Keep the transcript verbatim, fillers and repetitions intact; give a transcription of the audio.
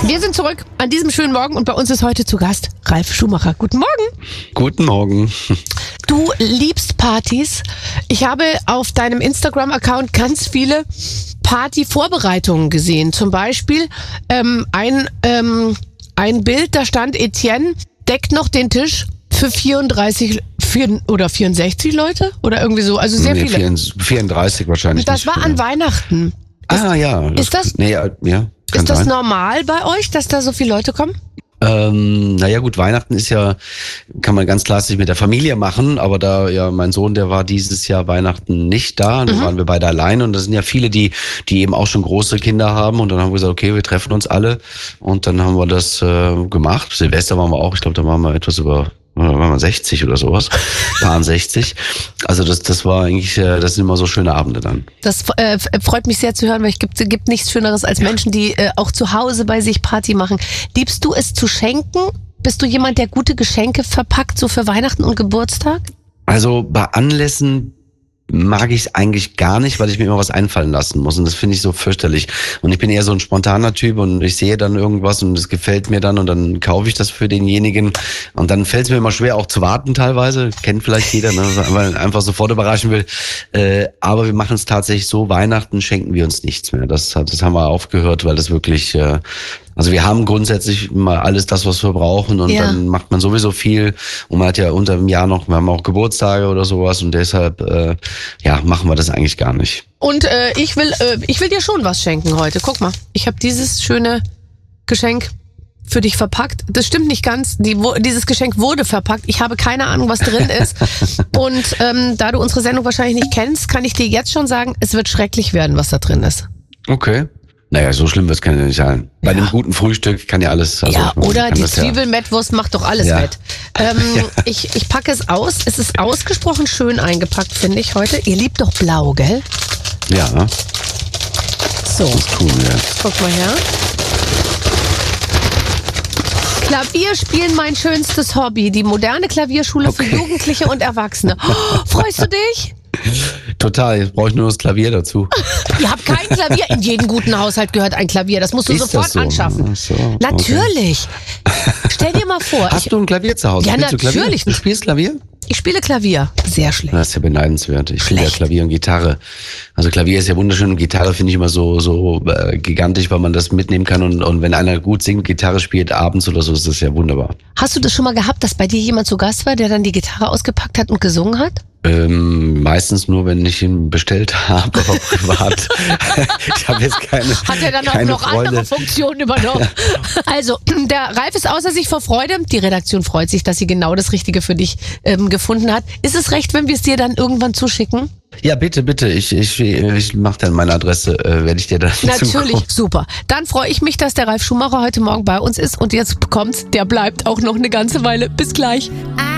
Wir sind zurück an diesem schönen Morgen und bei uns ist heute zu Gast Ralf Schumacher. Guten Morgen. Guten Morgen. Du liebst Partys. Ich habe auf deinem Instagram-Account ganz viele Party-Vorbereitungen gesehen. Zum Beispiel ähm, ein, ähm, ein Bild, da stand Etienne, deckt noch den Tisch für vierunddreißig vier, oder vierundsechzig Leute oder irgendwie so. Also sehr nee, viele. vierunddreißig wahrscheinlich. Das war an Weihnachten. Ist, ah ja. Das, ist das, nee, ja, ja, ist das sein. normal bei euch, dass da so viele Leute kommen? Ähm, naja gut, Weihnachten ist ja, kann man ganz klassisch mit der Familie machen, aber da ja mein Sohn, der war dieses Jahr Weihnachten nicht da, und mhm. da waren wir beide allein, und das sind ja viele, die die eben auch schon große Kinder haben, und dann haben wir gesagt, okay, wir treffen uns alle, und dann haben wir das äh, gemacht. Silvester waren wir auch, ich glaube, da waren wir etwas über da waren wir sechzig oder sowas, paar sechzig. Also das das war eigentlich, das sind immer so schöne Abende dann. Das äh, freut mich sehr zu hören, weil es gibt, gibt nichts Schöneres als Menschen, die äh, auch zu Hause bei sich Party machen. Liebst du es zu schenken? Bist du jemand, der gute Geschenke verpackt, so für Weihnachten und Geburtstag? Also bei Anlässen mag ich es eigentlich gar nicht, weil ich mir immer was einfallen lassen muss, und das finde ich so fürchterlich. Und ich bin eher so ein spontaner Typ, und ich sehe dann irgendwas und es gefällt mir dann, und dann kaufe ich das für denjenigen, und dann fällt es mir immer schwer, auch zu warten teilweise. Kennt vielleicht jeder, ne? Weil man einfach sofort überraschen will. Äh, aber wir machen es tatsächlich so, Weihnachten schenken wir uns nichts mehr. Das, das haben wir aufgehört, weil das wirklich... Äh, Also wir haben grundsätzlich mal alles das, was wir brauchen, und ja. dann macht man sowieso viel, und man hat ja unter dem Jahr noch, wir haben auch Geburtstage oder sowas, und deshalb äh, ja machen wir das eigentlich gar nicht. Und äh, ich will äh, ich will dir schon was schenken heute. Guck mal, ich habe dieses schöne Geschenk für dich verpackt. Das stimmt nicht ganz. Die, wo, dieses Geschenk wurde verpackt. Ich habe keine Ahnung, was drin ist. Und ähm, da du unsere Sendung wahrscheinlich nicht kennst, kann ich dir jetzt schon sagen, es wird schrecklich werden, was da drin ist. Okay. Naja, so schlimm wird es kann ja nicht sein. Bei ja. einem guten Frühstück kann ja alles... Also ja, oder die Zwiebelmettwurst ja. macht doch alles ja. wett. Ähm, ja. ich, ich packe es aus. Es ist ausgesprochen schön eingepackt, finde ich heute. Ihr liebt doch blau, gell? Ja. So. Das ist cool, ja. Guck mal her. Klavier spielen, mein schönstes Hobby. Die moderne Klavierschule okay. für Jugendliche und Erwachsene. Oh, freust du dich? Total, jetzt brauche ich nur das Klavier dazu. Ihr habt kein Klavier. In jedem guten Haushalt gehört ein Klavier. Das musst du Ist sofort das so? anschaffen. Ach so, natürlich. Okay. Stell dir mal vor. Hast ich, du ein Klavier zu Hause? Ja, Spielst natürlich. Du, Klavier? Du spielst Klavier? Ich spiele Klavier. Sehr schlecht. Das ist ja beneidenswert. Ich spiele ja Klavier und Gitarre. Also Klavier ist ja wunderschön, und Gitarre finde ich immer so so äh, gigantisch, weil man das mitnehmen kann, und, und wenn einer gut singt, Gitarre spielt abends oder so, ist das ja wunderbar. Hast du das schon mal gehabt, dass bei dir jemand zu Gast war, der dann die Gitarre ausgepackt hat und gesungen hat? Ähm, meistens nur, wenn ich ihn bestellt habe, aber privat. Ich habe jetzt keine Hat er dann auch noch Freunde. andere Funktionen übernommen? Also, der Ralf ist außer sich vor Freude. Die Redaktion freut sich, dass sie genau das Richtige für dich ähm, gefunden hat. Ist es recht, wenn wir es dir dann irgendwann zuschicken? Ja, bitte, bitte. Ich, ich, ich mache dann meine Adresse, äh, werde ich dir dann Natürlich, zukommen. Super. Dann freue ich mich, dass der Ralf Schumacher heute Morgen bei uns ist. Und jetzt kommt's, der bleibt auch noch eine ganze Weile. Bis gleich.